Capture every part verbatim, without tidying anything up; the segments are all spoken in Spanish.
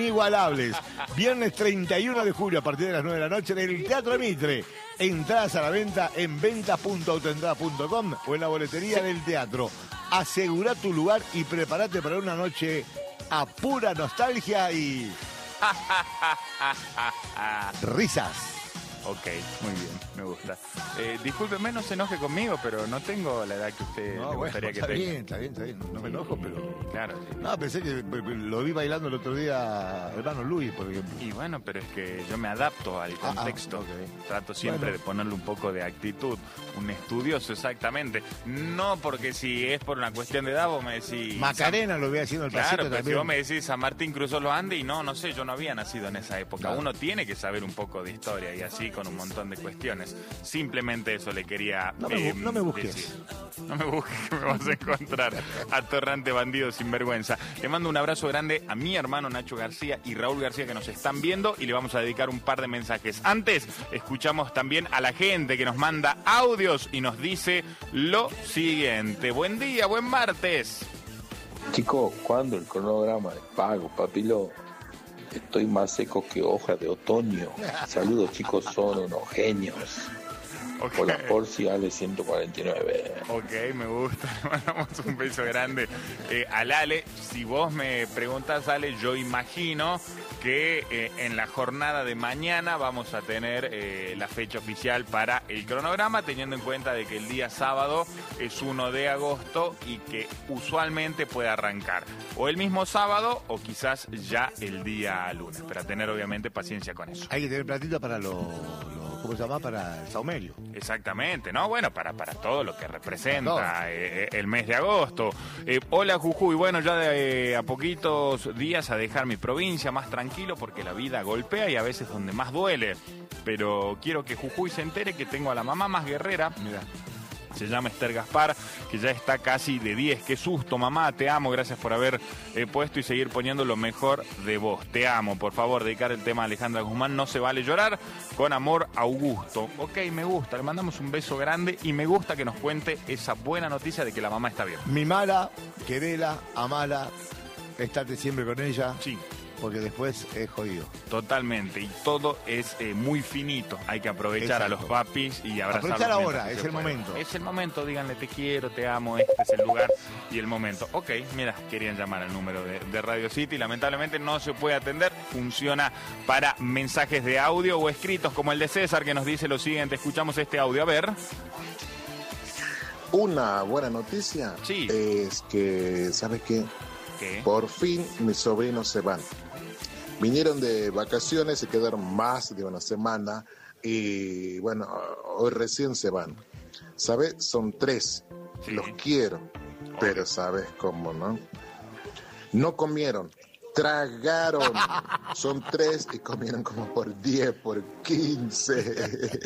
inigualables. Viernes treinta y uno de julio a partir de las nueve de la noche en el Teatro Mitre. Entradas a la venta en ventas punto autoentradas punto com o en la boletería del teatro. Asegura tu lugar y prepárate para una noche a pura nostalgia y risas. Ok, muy bien, me gusta. Eh, discúlpeme, no se enoje conmigo, pero no tengo la edad que usted No, le bueno, gustaría que está tenga. bien, está bien, está bien. No me enojo, pero... Claro, sí. No, pensé que lo vi bailando el otro día hermano Luis, por ejemplo. Y bueno, pero es que yo me adapto al Ah, contexto. ah, okay. Trato siempre Bueno. de ponerle un poco de actitud. Un estudioso, exactamente. No porque si es por una cuestión de edad, vos me decís... Macarena lo vi haciendo el pasito Claro, pero también. si vos me decís San Martín cruzó los Andes y no, no sé, yo no había nacido en esa época. Claro. Uno tiene que saber un poco de historia y así con un montón de cuestiones. Simplemente eso le quería No me bu- eh, no me busques. decir. No me busques, que me vas a encontrar. Atorrante bandido sin vergüenza. Le mando un abrazo grande a mi hermano Nacho García y Raúl García que nos están viendo y le vamos a dedicar un par de mensajes. Antes, escuchamos también a la gente que nos manda audios y nos dice lo siguiente. Buen día, buen martes. Chicos, ¿cuándo el cronograma de pago, papilo? Estoy más seco que hoja de otoño. Saludos, chicos, son unos genios. Okay. Hola, Porci, Ale ciento cuarenta y nueve. Ok, me gusta, le mandamos un beso grande eh, al Ale. Si vos me preguntás, Ale, yo imagino que eh, en la jornada de mañana vamos a tener eh, la fecha oficial para el cronograma, teniendo en cuenta de que el día sábado es uno de agosto y que usualmente puede arrancar o el mismo sábado o quizás ya el día lunes, para tener obviamente paciencia con eso. Hay que tener platito para lo, lo ¿cómo se llama? Para el saumerio. Exactamente, ¿no? Bueno, para, para todo lo que representa eh, el mes de agosto. Eh, hola, Jujuy. Bueno, ya de eh, a poquitos días a dejar mi provincia más tranquilo porque la vida golpea y a veces donde más duele. Pero quiero que Jujuy se entere que tengo a la mamá más guerrera. Mira. Se llama Esther Gaspar, que ya está casi de diez. Qué susto, mamá, te amo, gracias por haber eh, puesto y seguir poniendo lo mejor de vos. Te amo, por favor, dedicar el tema a Alejandra Guzmán, No se vale llorar, con amor, Augusto. Ok, me gusta, le mandamos un beso grande y me gusta que nos cuente esa buena noticia de que la mamá está bien. Mimala, querela, amala, estate siempre con ella. Sí. Porque después es jodido. Totalmente, y todo es eh, muy finito. Hay que aprovechar. Exacto. A los papis y abrazarlos. Aprovechar ahora, es el puede. momento. Es el momento, díganle te quiero, te amo, este es el lugar y el momento. Ok, mira, querían llamar al número de, de Radio City, lamentablemente no se puede atender, funciona para mensajes de audio o escritos como el de César que nos dice lo siguiente, escuchamos este audio, a ver. Una buena noticia sí. es que, ¿sabes qué? ¿Qué? Por fin mis sobrinos se van. Vinieron de vacaciones, se quedaron más de una semana y bueno, hoy recién se van. ¿Sabes? Son tres. Sí. Los quiero, pero ¿sabes cómo, no? No comieron, tragaron. Son tres y comieron como por diez, por quince.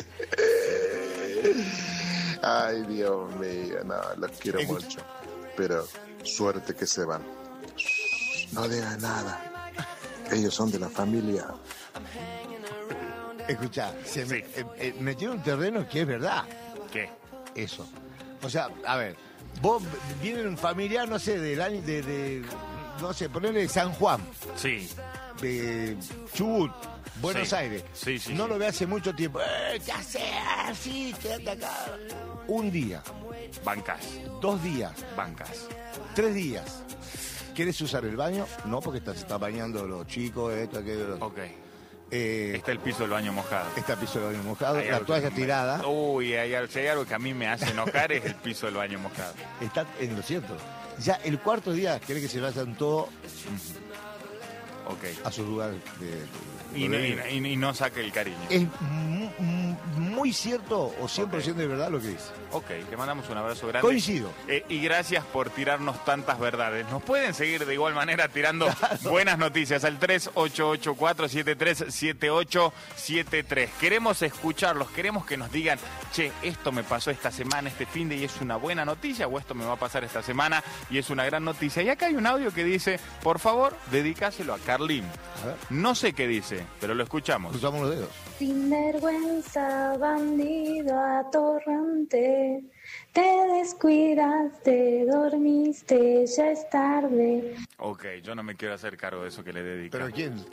Ay, Dios mío, no, los quiero mucho. Pero suerte que se van. No digan nada. Ellos son de la familia. Escuchá, se me, eh, eh, metió un terreno que es verdad. ¿Qué? Eso. O sea, a ver, vos viene un familiar, no sé, del año de, de no sé, ponerle de San Juan. Sí. De Chubut, Buenos sí. Aires. Sí, sí, no sí. lo ve hace mucho tiempo. Eh, ¿Qué haces? Sí, quédate acá. Un día. Bancas. Dos días. Bancas. Tres días. ¿Quieres usar el baño? No, porque está, se está bañando los chicos, esto, aquello. Ok. Eh, está el piso del baño mojado. Está el piso del baño mojado, la toalla tirada. Me... Uy, hay, si hay algo que a mí me hace enojar es el piso del baño mojado. Está en lo cierto. Ya el cuarto día, ¿querés que se vayan todos okay. a sus lugares de, de, y, no, y, y, y no saque el cariño? Es muy cierto o cien por ciento okay. de verdad lo que dice. Ok, te mandamos un abrazo grande. Coincido. Eh, y gracias por tirarnos tantas verdades. Nos pueden seguir de igual manera tirando buenas noticias al tres ocho ocho cuatro siete tres siete ocho siete tres. Queremos escucharlos, queremos que nos digan, che, esto me pasó esta semana, este fin de y es una buena noticia, o esto me va a pasar esta semana y es una gran noticia. Y acá hay un audio que dice, por favor, dedicáselo a Carlín. A ver. No sé qué dice, pero lo escuchamos. Cruzamos los dedos. Sinvergüenza, bandido, atorrante, te descuidaste, dormiste, ya es tarde. Ok, yo no me quiero hacer cargo de eso que le dedica. ¿Pero quién?